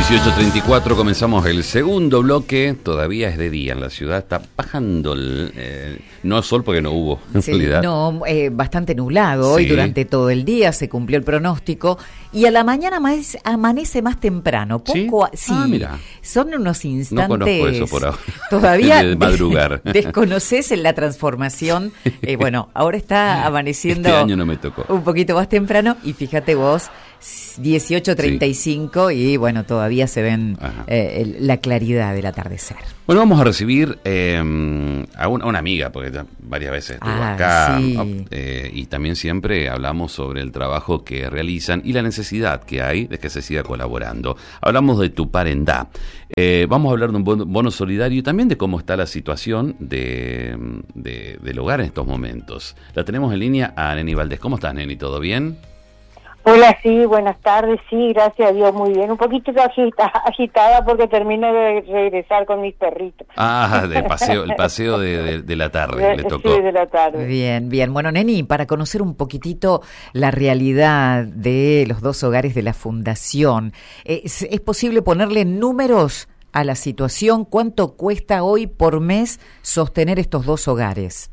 18:34 comenzamos el segundo bloque. Todavía es de día en la ciudad. Está bajando no sol porque no hubo, en realidad. No, bastante nublado hoy durante todo el día. Se cumplió el pronóstico. Y a la mañana amanece más temprano. Poco, ¿Sí? Mira. Son unos instantes. No conozco eso por ahora. Todavía de madrugar. Desconoces en la transformación. Bueno, ahora está amaneciendo. Este año no me tocó. Un poquito más temprano. Y fíjate vos, 18:35 y bueno, todavía se ven la claridad del atardecer. Bueno, vamos a recibir a una amiga, porque ya varias veces estuvo acá, sí. Y también siempre hablamos sobre el trabajo que realizan y la necesidad que hay de que se siga colaborando. Hablamos de Tuparendá. Vamos a hablar de un bono solidario y también de cómo está la situación del hogar en estos momentos. La tenemos en línea a Neni Valdés. ¿Cómo estás, Neni? ¿Todo bien? Hola, sí, buenas tardes, sí, gracias a Dios, muy bien. Un poquito agitada porque termino de regresar con mis perritos. El paseo de la tarde, le tocó. Sí, de la tarde. Bien, bien. Bueno, Neni, para conocer un poquitito la realidad de los dos hogares de la Fundación, ¿es posible ponerle números a la situación? ¿Cuánto cuesta hoy por mes sostener estos dos hogares?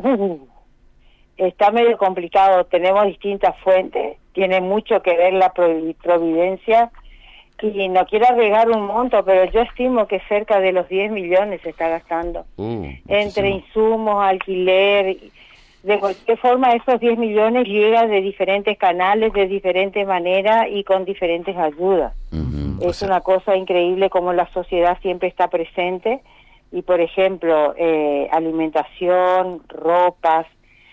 Está medio complicado, tenemos distintas fuentes, tiene mucho que ver la providencia y no quiero agregar un monto, pero yo estimo que cerca de los 10 millones se está gastando entre insumos, alquiler. De cualquier forma, esos 10 millones llegan de diferentes canales, de diferentes maneras y con diferentes ayudas. Es una cosa increíble como la sociedad siempre está presente y, por ejemplo, alimentación, ropas,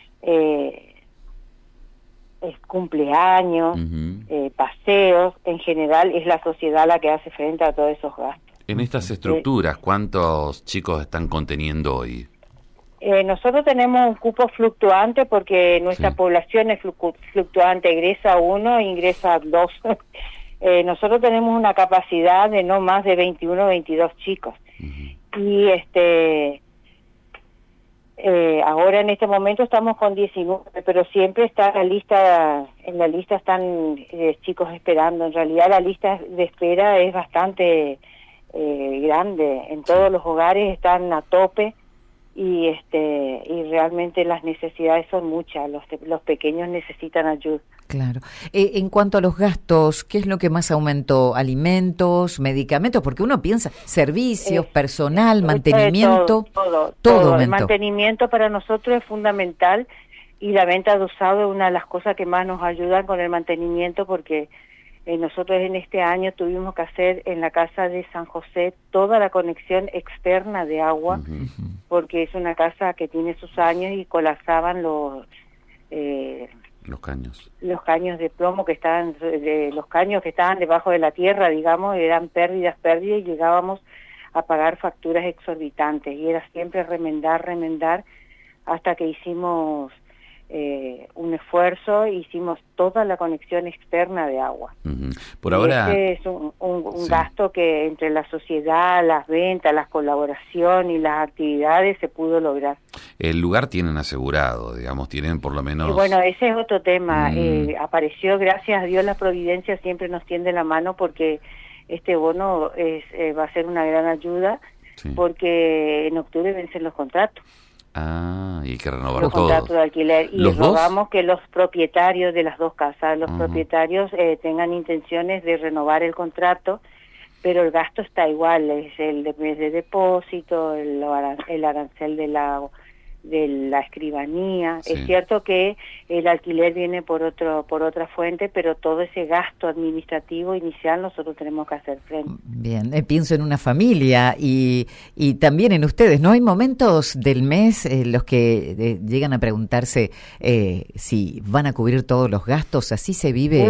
cumpleaños, paseos, en general es la sociedad la que hace frente a todos esos gastos. En estas estructuras, ¿cuántos chicos están conteniendo hoy? Nosotros tenemos un cupo fluctuante porque nuestra población es fluctuante, egresa 1, ingresa 2. Nosotros tenemos una capacidad de no más de 21 o 22 chicos. Y ahora en este momento estamos con 19, pero siempre está en la lista están chicos esperando. En realidad la lista de espera es bastante grande. En todos los hogares están a tope y realmente las necesidades son muchas. Los pequeños necesitan ayuda. Claro. En cuanto a los gastos, ¿qué es lo que más aumentó? ¿Alimentos, medicamentos? Porque uno piensa servicios, personal, mantenimiento. Todo El mantenimiento para nosotros es fundamental y la venta de usado es una de las cosas que más nos ayudan con el mantenimiento porque nosotros en este año tuvimos que hacer en la casa de San José toda la conexión externa de agua porque es una casa que tiene sus años y colapsaban los caños de plomo que estaban los caños que estaban debajo de la tierra, digamos, eran pérdidas y llegábamos a pagar facturas exorbitantes y era siempre remendar hasta que hicimos un esfuerzo, hicimos toda la conexión externa de agua. Por ahora es un gasto que entre la sociedad, las ventas, las colaboraciones y las actividades se pudo lograr. El lugar tienen asegurado, digamos, tienen por lo menos... Y bueno, ese es otro tema. Apareció, gracias a Dios, la Providencia siempre nos tiende la mano porque este bono va a ser una gran ayuda porque en octubre vencen los contratos. Y hay que renovar los contratos de alquiler y rogamos que los propietarios de las dos casas, los propietarios tengan intenciones de renovar el contrato, pero el gasto está igual, es el mes de depósito, el arancel de la escribanía. Es cierto que el alquiler viene por otra fuente, pero todo ese gasto administrativo inicial nosotros tenemos que hacer frente. Bien, pienso en una familia y también en ustedes, ¿no? Hay momentos del mes los que llegan a preguntarse si van a cubrir todos los gastos, así se vive.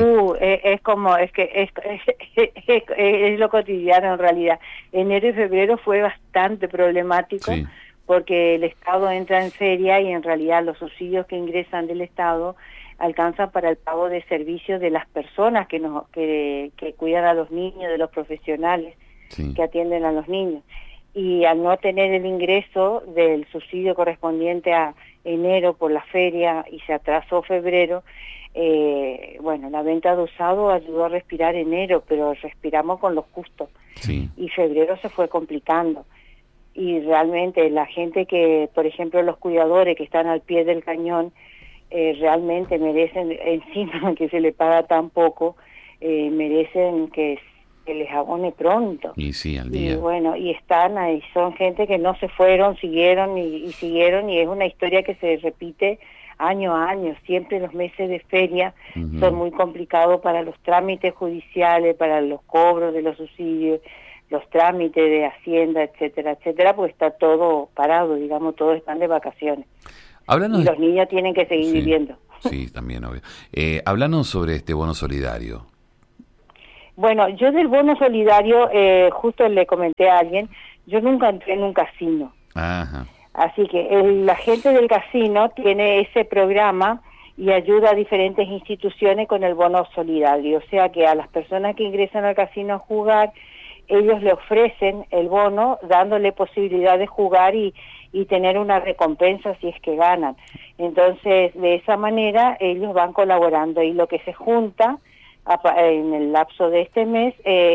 Es lo cotidiano en realidad. Enero y febrero fue bastante problemático. Porque el Estado entra en feria y en realidad los subsidios que ingresan del Estado alcanzan para el pago de servicios de las personas que cuidan a los niños, de los profesionales que atienden a los niños. y al no tener el ingreso del subsidio correspondiente a enero por la feria y se atrasó febrero, bueno, la venta de usado ayudó a respirar enero, pero respiramos con lo justo. Sí. Y febrero se fue complicando. Y realmente la gente que, por ejemplo, los cuidadores que están al pie del cañón, realmente merecen, encima que se le paga tan poco, merecen que les abone pronto. Y sí, al día. Y bueno, y están ahí, son gente que no se fueron, siguieron y siguieron, y es una historia que se repite año a año. Siempre los meses de feria son muy complicados para los trámites judiciales, para los cobros de los subsidios, los trámites de Hacienda, etcétera, etcétera, pues está todo parado, digamos, todos están de vacaciones. Háblanos y los niños tienen que seguir viviendo. Sí, también, obvio. Háblanos sobre este bono solidario. Bueno, yo del bono solidario, justo le comenté a alguien, yo nunca entré en un casino. Ajá. Así que la gente del casino tiene ese programa y ayuda a diferentes instituciones con el bono solidario. O sea que a las personas que ingresan al casino a jugar, ellos le ofrecen el bono dándole posibilidad de jugar y tener una recompensa si es que ganan. Entonces, de esa manera, ellos van colaborando y lo que se junta en el lapso de este mes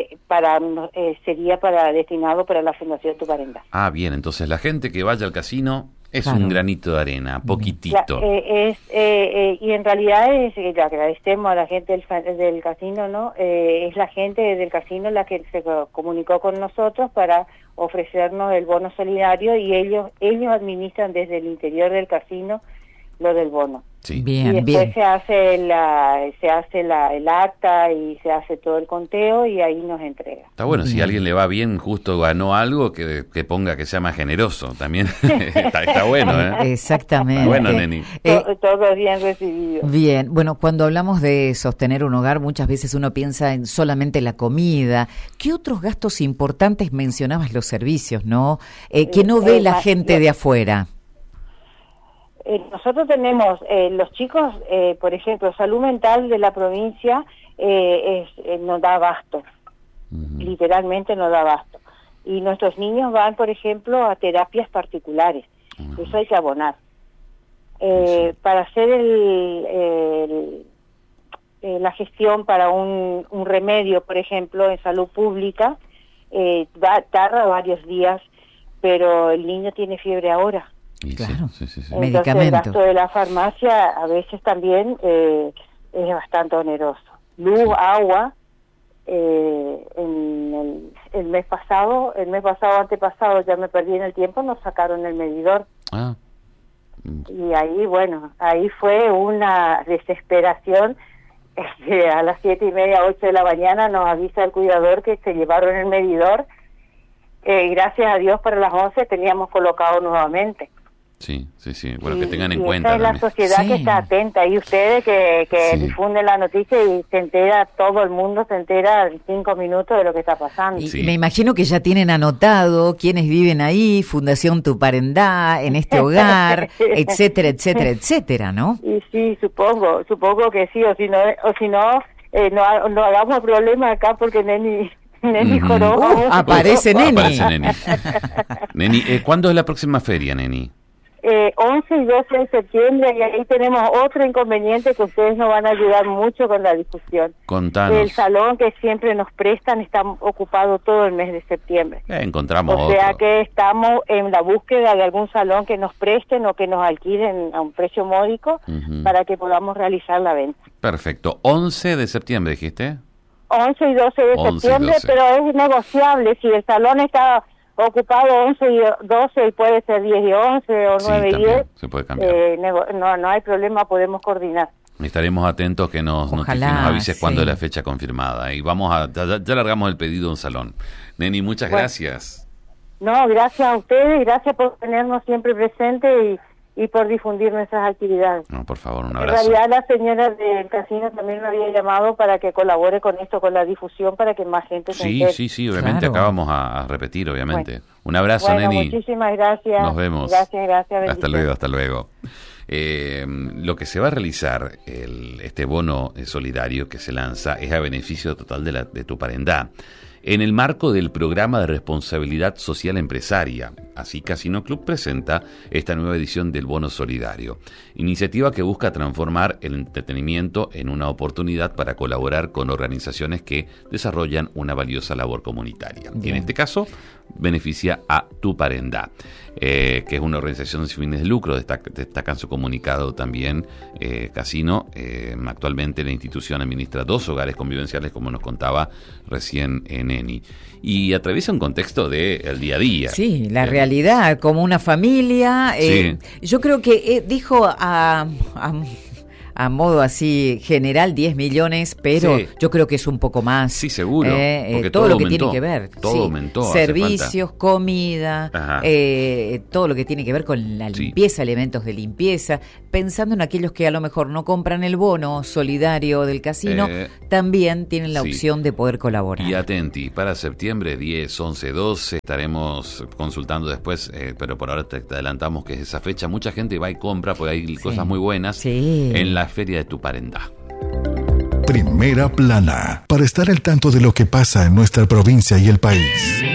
sería destinado para la Fundación Tu Parendá. Ah, bien, entonces la gente que vaya al casino es un granito de arena, poquitito. Y en realidad le agradecemos a la gente del casino, ¿no? Es la gente del casino la que se comunicó con nosotros para ofrecernos el bono solidario, y ellos administran desde el interior del casino lo del bono. Sí. Bien, y después se hace el acta y se hace todo el conteo y ahí nos entrega. Está bueno, si a alguien le va bien, justo ganó algo, que ponga que sea más generoso. También está bueno, ¿eh? Exactamente. Está bueno, Neni. Todo bien recibido. Bien, bueno, cuando hablamos de sostener un hogar, muchas veces uno piensa en solamente la comida. ¿Qué otros gastos importantes mencionabas los servicios, no? Que no ve la gente de afuera. Nosotros tenemos, los chicos, por ejemplo, salud mental de la provincia no da abasto, literalmente no da abasto. Y nuestros niños van, por ejemplo, a terapias particulares, eso hay que abonar. Para hacer la gestión para un remedio, por ejemplo, en salud pública, tarda varios días, pero el niño tiene fiebre ahora. Claro, sí. Entonces el gasto de la farmacia a veces también es bastante oneroso. Luz, agua, en el mes pasado, antepasado, ya me perdí en el tiempo, nos sacaron el medidor. Y ahí fue una desesperación. A las 7:30, 8 de la mañana nos avisa el cuidador que se llevaron el medidor. Gracias a Dios para las 11 teníamos colocado nuevamente. Sí. Bueno, que tengan en cuenta. Esa es la sociedad que está atenta, y ustedes que difunden la noticia y se entera, todo el mundo se entera en 5 minutos de lo que está pasando. Y me imagino que ya tienen anotado quiénes viven ahí, Fundación Tu Parendá, en este hogar, etcétera, etcétera, etcétera, ¿no? Y sí, supongo que sí, o si no, no hagamos problema acá porque Neni joró. Aparece Neni. Neni, ¿cuándo es la próxima feria, Neni? 11 y 12 de septiembre, y ahí tenemos otro inconveniente que ustedes nos van a ayudar mucho con la discusión. Contanos. El salón que siempre nos prestan está ocupado todo el mes de septiembre. Encontramos O sea otro. que estamos en la búsqueda de algún salón que nos presten o que nos alquilen a un precio módico para que podamos realizar la venta. Perfecto. 11 de septiembre, ¿dijiste? 11 y 12 de 11 y septiembre, 12. pero es negociable. Si el salón está ocupado 11 y 12 y puede ser 10 y 11 o 9 y 10, se puede cambiar. No hay problema, podemos coordinar. Estaremos atentos que nos avises cuándo es la fecha confirmada. Y ya largamos el pedido a un salón. Neni, muchas gracias. No, gracias a ustedes, gracias por tenernos siempre presentes y por difundir nuestras actividades. No, por favor, un abrazo. En realidad la señora del casino también me había llamado para que colabore con esto, con la difusión, para que más gente se entere. Sí, obviamente. Claro. Acá vamos a repetir, obviamente. Un abrazo, Bueno, Neni. Muchísimas gracias. Nos vemos. Gracias. Hasta luego. Lo que se va a realizar, este bono solidario que se lanza, es a beneficio total de Tu Parendá. en el marco del programa de responsabilidad social empresaria. Así, Casino Club presenta esta nueva edición del Bono Solidario, iniciativa que busca transformar el entretenimiento en una oportunidad para colaborar con organizaciones que desarrollan una valiosa labor comunitaria. Y en este caso, beneficia a Tu Parendá, que es una organización sin fines de lucro. Destaca en su comunicado también Casino. Actualmente la institución administra 2 hogares convivenciales, como nos contaba recién Neni, y atraviesa un contexto del día a día. Sí, la realidad, como una familia. Sí. Yo creo que dijo a modo así general 10 millones, pero sí, yo creo que es un poco más. Sí, seguro. Porque todo lo aumentó, que tiene que ver. Todo aumentó. Servicios, comida, todo lo que tiene que ver con la limpieza, elementos de limpieza. Pensando en aquellos que a lo mejor no compran el bono solidario del casino, también tienen la opción de poder colaborar. Y atenti, para septiembre 10, 11, 12 estaremos consultando después, pero por ahora te adelantamos que es esa fecha. Mucha gente va y compra, porque hay cosas muy buenas en la Feria de Tu Parendá. Primera Plana, para estar al tanto de lo que pasa en nuestra provincia y el país.